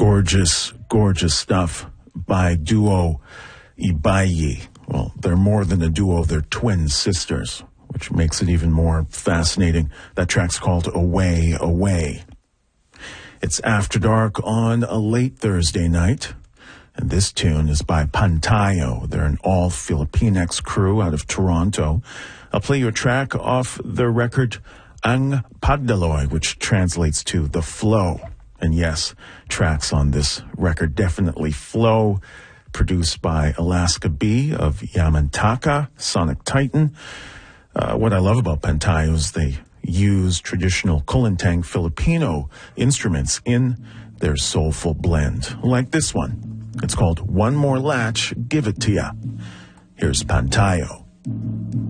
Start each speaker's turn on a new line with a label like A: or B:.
A: Gorgeous, gorgeous stuff by duo Ibayi. Well, they're more than a duo, they're twin sisters, which makes it even more fascinating. That track's called Away, Away. It's After Dark on a late Thursday night, and this tune is by Pantayo. They're an all-Filipinx crew out of Toronto. I'll play you a track off their record, Ang Pagdaloy, which translates to The Flow. And yes, tracks on this record definitely flow, produced by Alaska B of Yamantaka, Sonic Titan. What I love about Pantayo is they use traditional Kulintang Filipino instruments in their soulful blend, like this one. It's called One More Latch, Give It To Ya. Here's Pantayo.